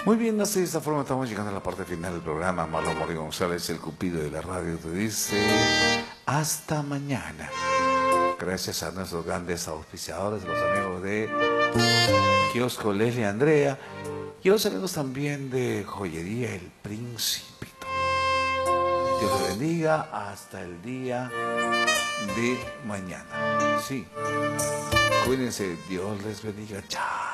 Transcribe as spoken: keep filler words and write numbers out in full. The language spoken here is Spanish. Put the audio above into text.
Muy bien, así de esta forma estamos llegando a la parte final del programa. Marlon Mori González, el cupido de la radio, te dice hasta mañana. Gracias a nuestros grandes auspiciadores, los amigos de Kiosco Leslie Andrea y a los amigos también de Joyería El Principito. Dios les bendiga hasta el día de mañana. Sí, cuídense, Dios les bendiga. Chao.